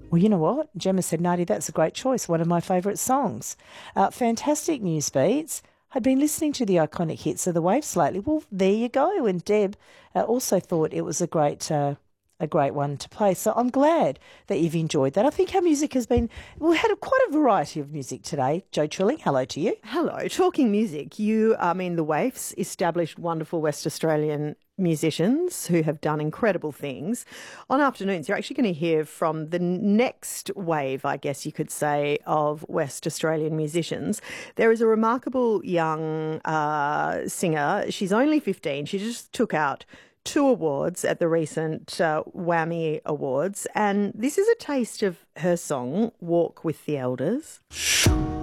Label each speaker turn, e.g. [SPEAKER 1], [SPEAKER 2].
[SPEAKER 1] Well, you know what? Gemma said, Nadi, that's a great choice. One of my favourite songs. Fantastic news beats. I'd been listening to the iconic hits of the Waves lately. Well, there you go. And Deb also thought it was a great one to play. So I'm glad that you've enjoyed that. I think our music has been, we had quite a variety of music today. Joe Trilling, hello to you.
[SPEAKER 2] Hello. Talking music, the Waifs, established wonderful West Australian musicians who have done incredible things. On Afternoons, you're actually going to hear from the next wave, I guess you could say, of West Australian musicians. There is a remarkable young singer. She's only 15. She just took out 2 awards at the recent Whammy Awards, and this is a taste of her song, Walk with the Elders.